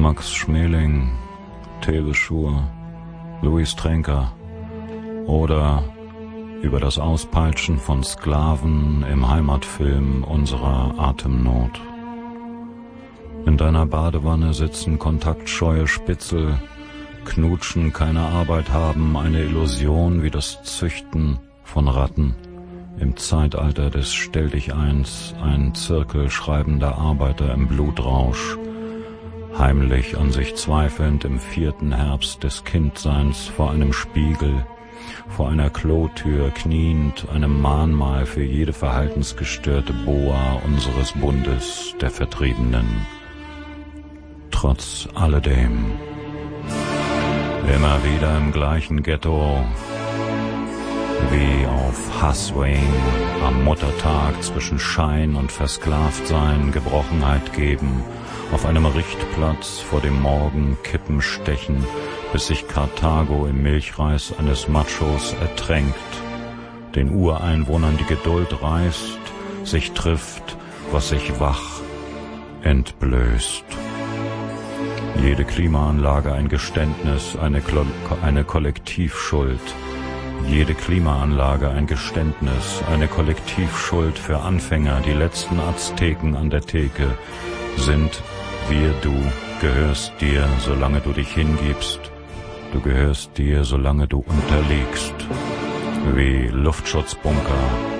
Max Schmeling, Thebe Schur, Louis Trenker oder über das Auspeitschen von Sklaven im Heimatfilm unserer Atemnot. In deiner Badewanne sitzen kontaktscheue Spitzel, knutschen, keine Arbeit haben, eine Illusion wie das Züchten von Ratten. Im Zeitalter des Stelldicheins ein Zirkel schreibender Arbeiter im Blutrausch, heimlich an sich zweifelnd im 4. Herbst des Kindseins vor einem Spiegel, vor einer Klotür kniend, einem Mahnmal für jede verhaltensgestörte Boa unseres Bundes der Vertriebenen. Trotz alledem, immer wieder im gleichen Ghetto, wie auf Hasswayne am Muttertag zwischen Schein und Versklavtsein Gebrochenheit geben, auf einem Richtplatz vor dem Morgen Kippen stechen, bis sich Karthago im Milchreis eines Machos ertränkt, den Ureinwohnern die Geduld reißt, sich trifft, was sich wach entblößt. Jede Klimaanlage ein Geständnis, eine Kollektivschuld. Jede Klimaanlage ein Geständnis, eine Kollektivschuld für Anfänger. Die letzten Azteken an der Theke sind wir, du gehörst dir, solange du dich hingibst. Du gehörst dir, solange du unterliegst. Wie Luftschutzbunker